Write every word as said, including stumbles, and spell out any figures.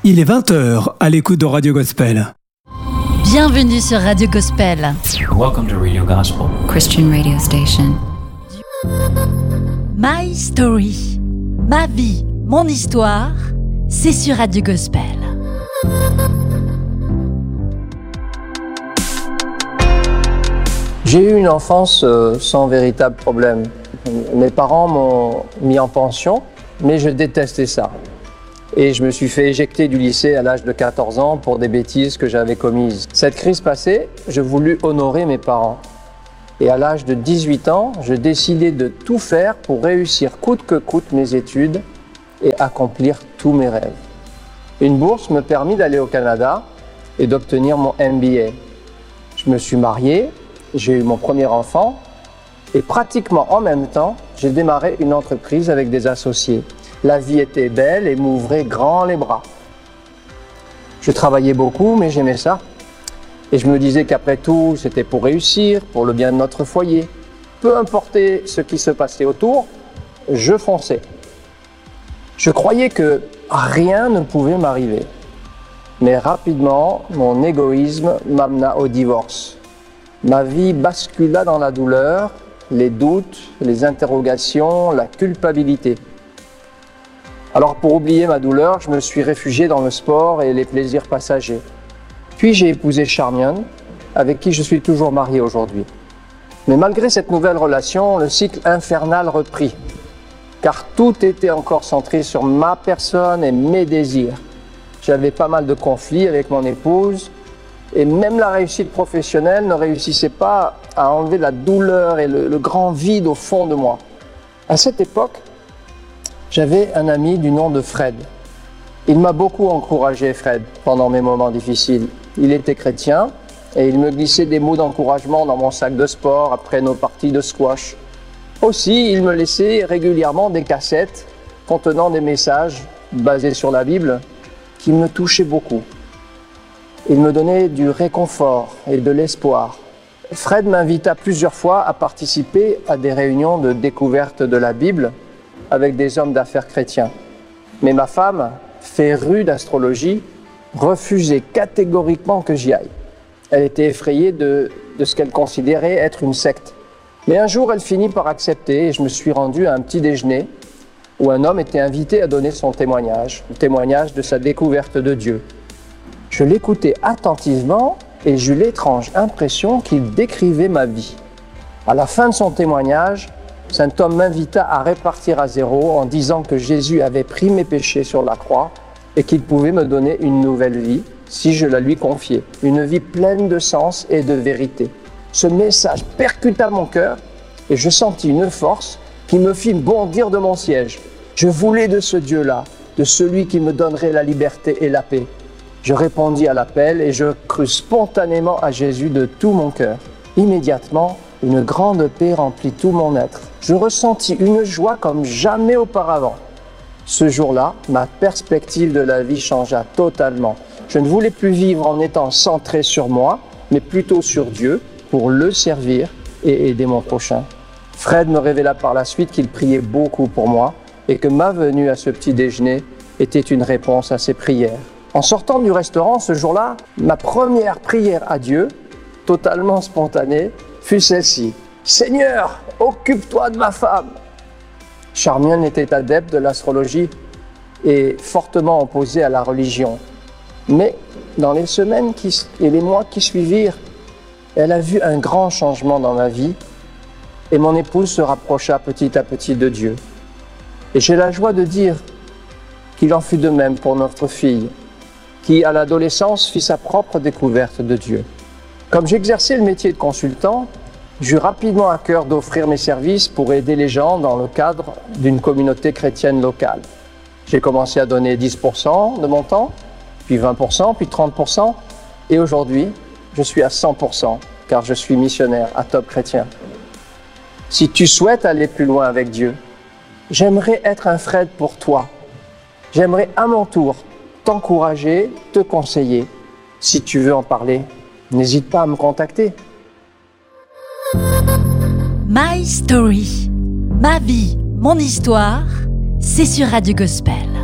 Il est vingt heures à l'écoute de Radio Gospel. Bienvenue sur Radio Gospel. Welcome to Radio Gospel, Christian radio station. My Story, ma vie, mon histoire, c'est sur Radio Gospel. J'ai eu une enfance euh, sans véritable problème. Mes parents m'ont mis en pension, mais je détestais ça. Et je me suis fait éjecter du lycée à l'âge de quatorze ans pour des bêtises que j'avais commises. Cette crise passée, je voulus honorer mes parents. Et à l'âge de dix-huit ans, je décidai de tout faire pour réussir coûte que coûte mes études et accomplir tous mes rêves. Une bourse me permit d'aller au Canada et d'obtenir mon M B A. Je me suis marié, j'ai eu mon premier enfant et pratiquement en même temps, j'ai démarré une entreprise avec des associés. La vie était belle et m'ouvrait grand les bras. Je travaillais beaucoup, mais j'aimais ça. Et je me disais qu'après tout, c'était pour réussir, pour le bien de notre foyer. Peu importait ce qui se passait autour, je fonçais. Je croyais que rien ne pouvait m'arriver. Mais rapidement, mon égoïsme m'amena au divorce. Ma vie bascula dans la douleur, les doutes, les interrogations, la culpabilité. Alors pour oublier ma douleur, je me suis réfugié dans le sport et les plaisirs passagers. Puis j'ai épousé Charmian, avec qui je suis toujours marié aujourd'hui. Mais malgré cette nouvelle relation, le cycle infernal reprit. Car tout était encore centré sur ma personne et mes désirs. J'avais pas mal de conflits avec mon épouse et même la réussite professionnelle ne réussissait pas à enlever la douleur et le, le grand vide au fond de moi. À cette époque, j'avais un ami du nom de Fred. Il m'a beaucoup encouragé, Fred, pendant mes moments difficiles. Il était chrétien et il me glissait des mots d'encouragement dans mon sac de sport après nos parties de squash. Aussi, il me laissait régulièrement des cassettes contenant des messages basés sur la Bible qui me touchaient beaucoup. Il me donnait du réconfort et de l'espoir. Fred m'invita plusieurs fois à participer à des réunions de découverte de la Bible avec des hommes d'affaires chrétiens. Mais ma femme, férue d'astrologie, refusait catégoriquement que j'y aille. Elle était effrayée de, de ce qu'elle considérait être une secte. Mais un jour, elle finit par accepter et je me suis rendu à un petit déjeuner où un homme était invité à donner son témoignage, le témoignage de sa découverte de Dieu. Je l'écoutais attentivement et j'eus l'étrange impression qu'il décrivait ma vie. À la fin de son témoignage, Saint homme m'invita à repartir à zéro en disant que Jésus avait pris mes péchés sur la croix et qu'il pouvait me donner une nouvelle vie si je la lui confiais, une vie pleine de sens et de vérité. Ce message percuta mon cœur et je sentis une force qui me fit bondir de mon siège. Je voulais de ce Dieu-là, de celui qui me donnerait la liberté et la paix. Je répondis à l'appel et je crus spontanément à Jésus de tout mon cœur. Immédiatement, une grande paix remplit tout mon être. Je ressentis une joie comme jamais auparavant. Ce jour-là, ma perspective de la vie changea totalement. Je ne voulais plus vivre en étant centré sur moi, mais plutôt sur Dieu pour le servir et aider mon prochain. Fred me révéla par la suite qu'il priait beaucoup pour moi et que ma venue à ce petit déjeuner était une réponse à ses prières. En sortant du restaurant ce jour-là, ma première prière à Dieu, totalement spontanée, fut celle-ci. « Seigneur, occupe-toi de ma femme !» Charmian était adepte de l'astrologie et fortement opposée à la religion. Mais dans les semaines qui, et les mois qui suivirent, elle a vu un grand changement dans ma vie et mon épouse se rapprocha petit à petit de Dieu. Et j'ai la joie de dire qu'il en fut de même pour notre fille, qui à l'adolescence fit sa propre découverte de Dieu. Comme j'exerçais le métier de consultant, j'eus rapidement à cœur d'offrir mes services pour aider les gens dans le cadre d'une communauté chrétienne locale. J'ai commencé à donner dix pour cent de mon temps, puis vingt pour cent, puis trente pour cent, et aujourd'hui, je suis à cent pour cent, car je suis missionnaire à Top Chrétien. Si tu souhaites aller plus loin avec Dieu, j'aimerais être un Fred pour toi. J'aimerais à mon tour t'encourager, te conseiller. Si tu veux en parler, n'hésite pas à me contacter. My Story, ma vie, mon histoire, c'est sur Radio Gospel.